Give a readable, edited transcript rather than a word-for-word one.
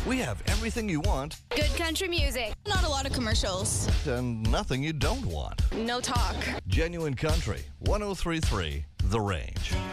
We have everything you want Good country music. Not a lot of commercials. and nothing you don't want. No talk. Genuine Country, 103.3 The Range.